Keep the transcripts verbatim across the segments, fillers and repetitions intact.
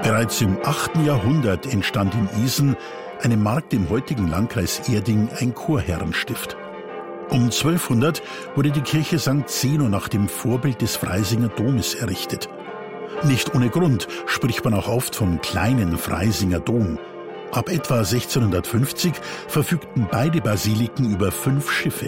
Bereits im achten Jahrhundert entstand in Isen, einem Markt im heutigen Landkreis Erding, ein Chorherrenstift. Um zwölfhundert wurde die Kirche Sankt Zeno nach dem Vorbild des Freisinger Domes errichtet. Nicht ohne Grund spricht man auch oft vom kleinen Freisinger Dom. Ab etwa sechzehnhundertfünfzig verfügten beide Basiliken über fünf Schiffe.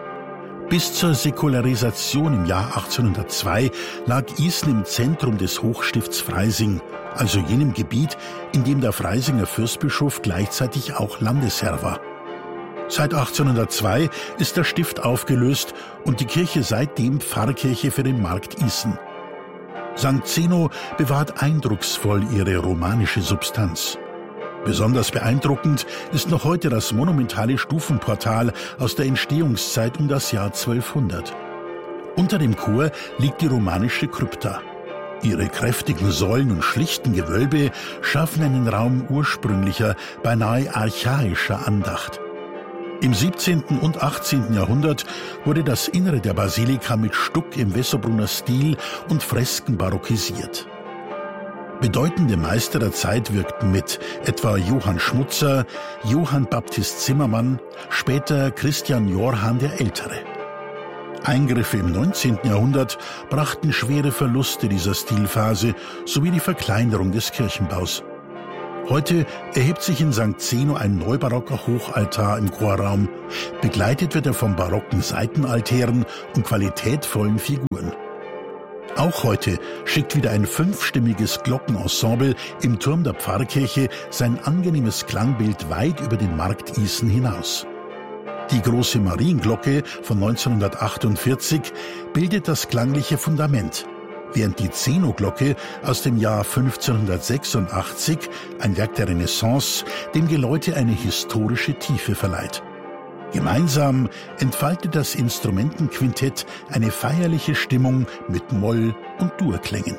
Bis zur Säkularisation im Jahr achtzehnhundertzwei lag Isen im Zentrum des Hochstifts Freising, also jenem Gebiet, in dem der Freisinger Fürstbischof gleichzeitig auch Landesherr war. Seit achtzehnhundertzwei ist das Stift aufgelöst und die Kirche seitdem Pfarrkirche für den Markt Isen. Sankt Zeno bewahrt eindrucksvoll ihre romanische Substanz. Besonders beeindruckend ist noch heute das monumentale Stufenportal aus der Entstehungszeit um das Jahr zwölfhundert. Unter dem Chor liegt die romanische Krypta. Ihre kräftigen Säulen und schlichten Gewölbe schaffen einen Raum ursprünglicher, beinahe archaischer Andacht. Im siebzehnten und achtzehnten Jahrhundert wurde das Innere der Basilika mit Stuck im Wessobrunner Stil und Fresken barockisiert. Bedeutende Meister der Zeit wirkten mit, etwa Johann Schmutzer, Johann Baptist Zimmermann, später Christian Jorhan der Ältere. Eingriffe im neunzehnten Jahrhundert brachten schwere Verluste dieser Stilphase sowie die Verkleinerung des Kirchenbaus. Heute erhebt sich in Sankt Zeno ein neubarocker Hochaltar im Chorraum. Begleitet wird er von barocken Seitenaltären und qualitätvollen Figuren. Auch heute schickt wieder ein fünfstimmiges Glockenensemble im Turm der Pfarrkirche sein angenehmes Klangbild weit über den Markt Isen hinaus. Die große Marienglocke von neunzehnhundertachtundvierzig bildet das klangliche Fundament, während die Zeno-Glocke aus dem Jahr fünfzehnhundertsechsundachtzig, ein Werk der Renaissance, dem Geläute eine historische Tiefe verleiht. Gemeinsam entfaltet das Instrumentenquintett eine feierliche Stimmung mit Moll- und Durklängen.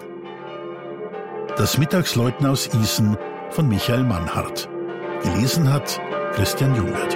Das Mittagsläuten aus Isen von Michael Mannhardt. Gelesen hat Christian Jungwirth.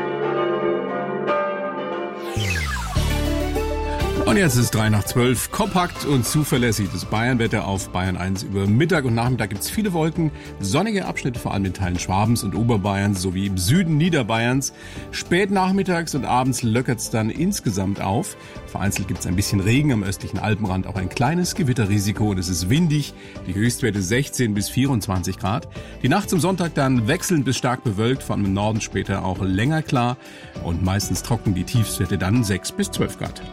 Und jetzt ist drei nach zwölf, kompakt und zuverlässig das Bayernwetter auf Bayern eins. Über Mittag und Nachmittag gibt es viele Wolken, sonnige Abschnitte vor allem in Teilen Schwabens und Oberbayerns sowie im Süden Niederbayerns. Spät nachmittags und abends löckert es dann insgesamt auf. Vereinzelt gibt es ein bisschen Regen, am östlichen Alpenrand auch ein kleines Gewitterrisiko und es ist windig. Die Höchstwerte sechzehn bis vierundzwanzig Grad. Die Nacht zum Sonntag dann wechselnd bis stark bewölkt, vor allem im Norden später auch länger klar und meistens trocken, die Tiefstwerte dann sechs bis zwölf Grad.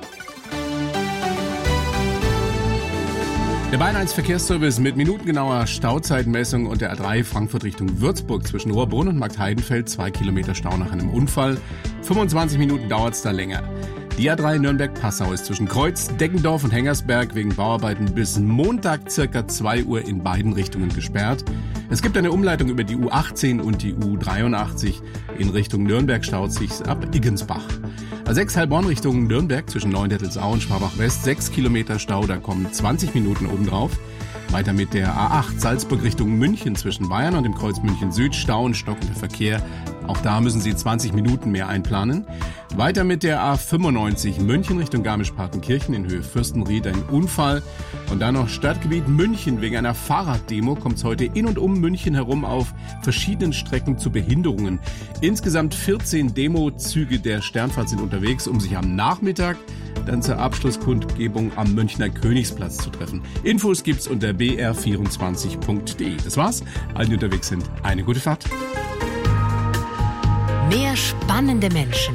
Der Bayern eins Verkehrsservice mit minutengenauer Stauzeitmessung und der A drei Frankfurt Richtung Würzburg zwischen Rohrbrunn und Marktheidenfeld. Zwei Kilometer Stau nach einem Unfall. fünfundzwanzig Minuten dauert's da länger. Die A drei Nürnberg-Passau ist zwischen Kreuz, Deggendorf und Hengersberg wegen Bauarbeiten bis Montag circa zwei Uhr in beiden Richtungen gesperrt. Es gibt eine Umleitung über die U achtzehn und die U dreiundachtzig. In Richtung Nürnberg staut sich's ab Iggensbach. A sechs Heilbronn Richtung Nürnberg zwischen Neuendettelsau und Schwabach West. sechs Kilometer Stau, da kommen zwanzig Minuten obendrauf. Weiter mit der A acht Salzburg Richtung München zwischen Bayern und dem Kreuz München Süd. Stau und stockender Verkehr. Auch da müssen Sie zwanzig Minuten mehr einplanen. Weiter mit der A fünfundneunzig München Richtung Garmisch-Partenkirchen in Höhe Fürstenried ein Unfall. Und dann noch Stadtgebiet München. Wegen einer Fahrraddemo kommt es heute in und um München herum auf verschiedenen Strecken zu Behinderungen. Insgesamt vierzehn Demozüge der Sternfahrt sind unterwegs, um sich am Nachmittag dann zur Abschlusskundgebung am Münchner Königsplatz zu treffen. Infos gibt's unter b r vierundzwanzig punkt d e. Das war's. Allen, die unterwegs sind, eine gute Fahrt. Mehr spannende Menschen.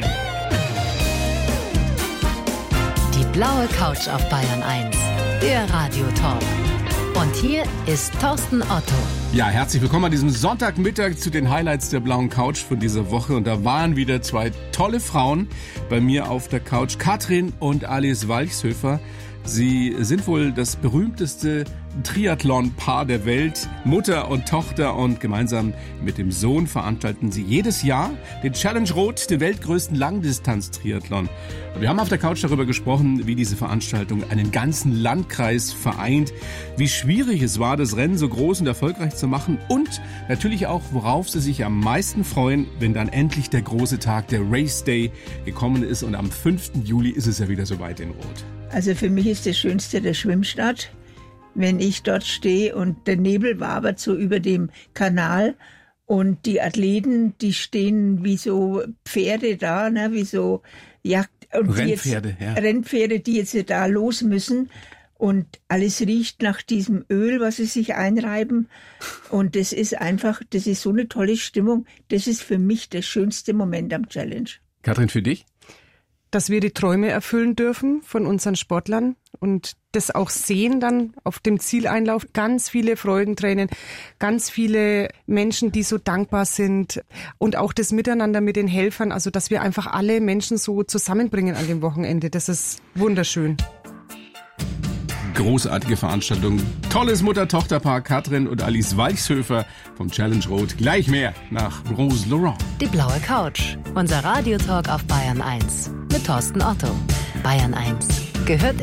Die blaue Couch auf Bayern eins. Der Radiotalk. Und hier ist Thorsten Otto. Ja, herzlich willkommen an diesem Sonntagmittag zu den Highlights der blauen Couch von dieser Woche. Und da waren wieder zwei tolle Frauen bei mir auf der Couch. Katrin und Alice Walchshöfer. Sie sind wohl das berühmteste Triathlon-Paar der Welt, Mutter und Tochter, und gemeinsam mit dem Sohn veranstalten sie jedes Jahr den Challenge Rot, den weltgrößten Langdistanz-Triathlon. Und wir haben auf der Couch darüber gesprochen, wie diese Veranstaltung einen ganzen Landkreis vereint, wie schwierig es war, das Rennen so groß und erfolgreich zu machen und natürlich auch, worauf sie sich am meisten freuen, wenn dann endlich der große Tag, der Race Day, gekommen ist, und am fünften Juli ist es ja wieder soweit in Rot. Also für mich ist das Schönste der Schwimmstart. wenn ich dort stehe und der Nebel wabert so über dem Kanal und die Athleten, die stehen wie so Pferde da, ne, wie so Jagd und Rennpferde, die jetzt, ja. Rennpferde, die jetzt da los müssen. Und alles riecht nach diesem Öl, was sie sich einreiben. Und das ist einfach, das ist so eine tolle Stimmung. Das ist für mich der schönste Moment am Challenge. Katrin, für dich? Dass wir die Träume erfüllen dürfen von unseren Sportlern und das auch sehen dann auf dem Zieleinlauf. Ganz viele Freudentränen, ganz viele Menschen, die so dankbar sind und auch das Miteinander mit den Helfern. Also, dass wir einfach alle Menschen so zusammenbringen an dem Wochenende. Das ist wunderschön. Großartige Veranstaltung. Tolles Mutter-Tochter-Paar Katrin und Alice Walchshöfer vom Challenge Road. Gleich mehr nach Rose Laurent. Die blaue Couch. Unser Radiotalk auf Bayern eins. Mit Thorsten Otto. Bayern eins gehört